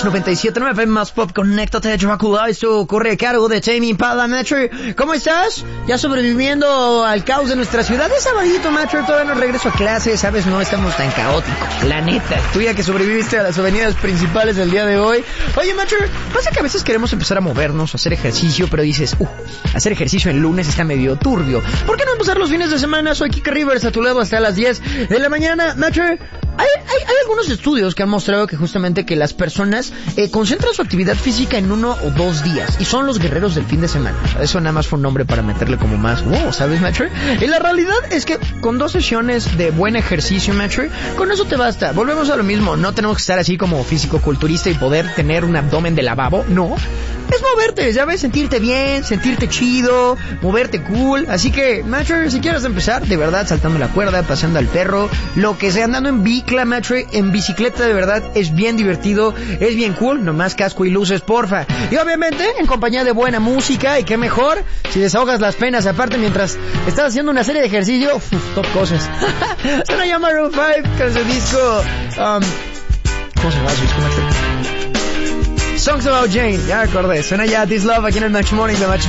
97.9 FM más pop. Conéctate, Dracula. Esto corre a cargo de Tame Impala, Metro. ¿Cómo estás? Ya sobreviviendo al caos de nuestra ciudad. Es sabadito, Metro. Todavía no regreso a clase, ¿sabes? No estamos tan caóticos. La neta. Tú ya que sobreviviste a las avenidas principales del día de hoy. Oye, Metro, pasa que a veces queremos empezar a movernos, a hacer ejercicio, pero dices, hacer ejercicio en lunes está medio turbio. ¿Por qué no empezar los fines de semana? Soy Kike Rivers, a tu lado hasta las 10 de la mañana. Metro, hay algunos estudios que han mostrado que justamente que las personas concentran su actividad física en 1 o 2 días y son los guerreros del fin de semana. Eso nada más fue un nombre para meterle como más ¿sabes, Metro? Y la realidad es que con 2 sesiones de buen ejercicio, Metro, con eso te basta. Volvemos a lo mismo, no tenemos que estar así como físico-culturista y poder tener un abdomen de lavabo, no. Es moverte, ¿sabes? Sentirte bien, sentirte chido, moverte cool. Así que, Metro, si quieres empezar, de verdad, saltando la cuerda, paseando al perro, lo que sea, andando en bicla, Metro, en bicicleta, de verdad, es bien divertido, es bien cool, nomás casco y luces, porfa. Y obviamente, en compañía de buena música, y qué mejor, si desahogas las penas, aparte, mientras estás haciendo una serie de ejercicio, top cosas. Se nos llama Maroon 5, con su disco, ¿cómo se llama su disco, Metro? Songs About Jane, ya recordé, suena ya This Love aquí en el Match Morning de Match